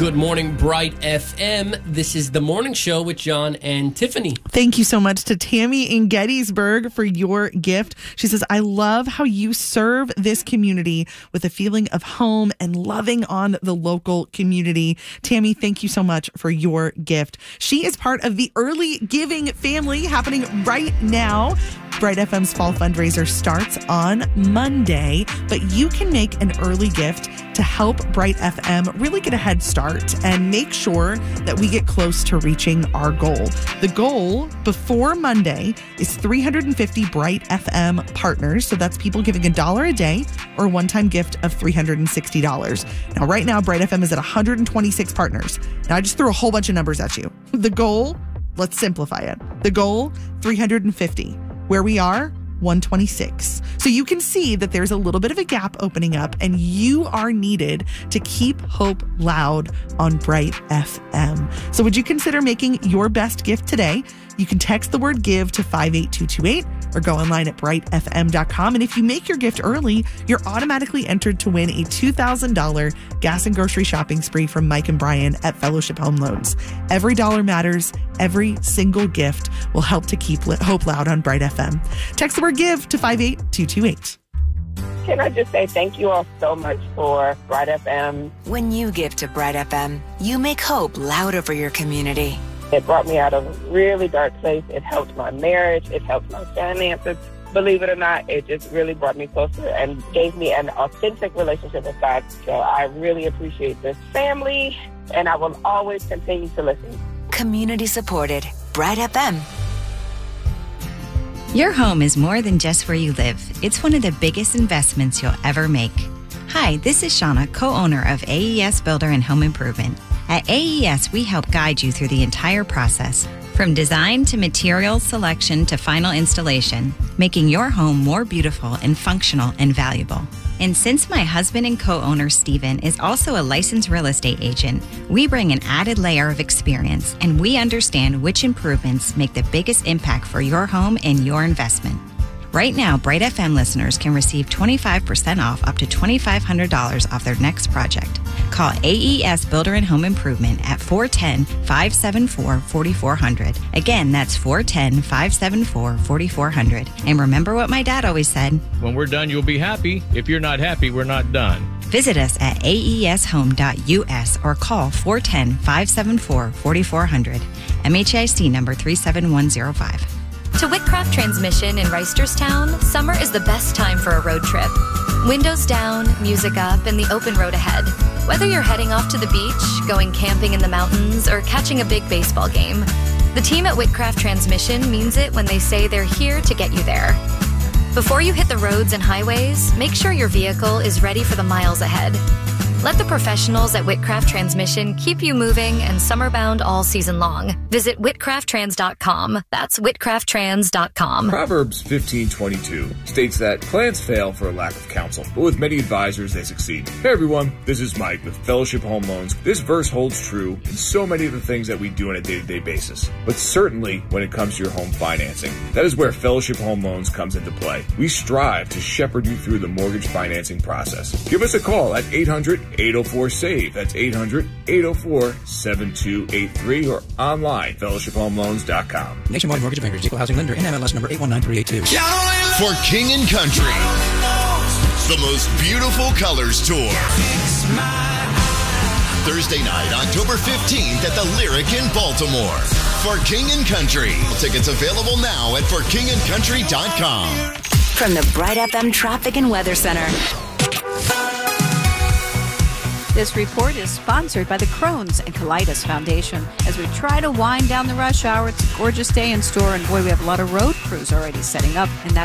Good morning, Bright FM. This is the morning show with John and Tiffany. Thank you so much to Tammy in Gettysburg for your gift. She says, I love how you serve this community with a feeling of home and loving on the local community. Tammy, thank you so much for your gift. She is part of the early giving family happening right now. Bright FM's fall fundraiser starts on Monday, but you can make an early gift to help Bright FM really get a head start and make sure that we get close to reaching our goal. The goal before Monday is 350 Bright FM partners. So that's people giving $1 a day or a one-time gift of $360. Now, right now, Bright FM is at 126 partners. Now, I just threw a whole bunch of numbers at you. The goal, let's simplify it. The goal, 350. Where we are, 126. So you can see that there's a little bit of a gap opening up, and you are needed to keep hope loud on Bright FM. So would you consider making your best gift today? You can text the word give to 58228 or go online at brightfm.com. And if you make your gift early, you're automatically entered to win a $2,000 gas and grocery shopping spree from Mike and Brian at Fellowship Home Loans. Every dollar matters. Every single gift will help to keep hope loud on Bright FM. Text the word give to 58228. Can I just say thank you all so much for Bright FM. When you give to Bright FM, you make hope louder for your community. It brought me out of a really dark place. It helped my marriage. It helped my finances. Believe it or not, it just really brought me closer and gave me an authentic relationship with God. So I really appreciate this family, and I will always continue to listen. Community supported. Bright FM. Your home is more than just where you live. It's one of the biggest investments you'll ever make. Hi, this is Shauna, co-owner of AES Builder and Home Improvement. At AES, we help guide you through the entire process, from design to material selection to final installation, making your home more beautiful and functional and valuable. And since my husband and co-owner, Steven, is also a licensed real estate agent, we bring an added layer of experience, and we understand which improvements make the biggest impact for your home and your investment. Right now, Bright FM listeners can receive 25% off up to $2,500 off their next project. Call AES Builder and Home Improvement at 410-574-4400. Again, that's 410-574-4400. And remember what my dad always said: when we're done, you'll be happy. If you're not happy, we're not done. Visit us at aeshome.us or call 410-574-4400. MHIC number 37105. To Whitcraft Transmission in Reisterstown, summer is the best time for a road trip. Windows down, music up, and the open road ahead. Whether you're heading off to the beach, going camping in the mountains, or catching a big baseball game, the team at Whitcraft Transmission means it when they say they're here to get you there. Before you hit the roads and highways, make sure your vehicle is ready for the miles ahead. Let the professionals at Whitcraft Transmission keep you moving and summerbound all season long. Visit whitcrafttrans.com. That's whitcrafttrans.com. Proverbs 15:22 states that plans fail for a lack of counsel, but with many advisors they succeed. Hey everyone, this is Mike with Fellowship Home Loans. This verse holds true in so many of the things that we do on a day-to-day basis, but certainly when it comes to your home financing. That is where Fellowship Home Loans comes into play. We strive to shepherd you through the mortgage financing process. Give us a call at 800-804-SAVE. That's 800-804-7283 or online, fellowshiphomeloans.com. Nationwide Mortgage Bankers, Equal Housing Lender, NMLS number 819382. For King and Country, the most beautiful colors tour. Thursday night, October 15th at the Lyric in Baltimore. For King and Country. Tickets available now at forkingandcountry.com. From the Bright FM Traffic and Weather Center. This report is sponsored by the Crohn's and Colitis Foundation. As we try to wind down the rush hour, it's a gorgeous day in store, and boy, we have a lot of road crews already setting up, and that's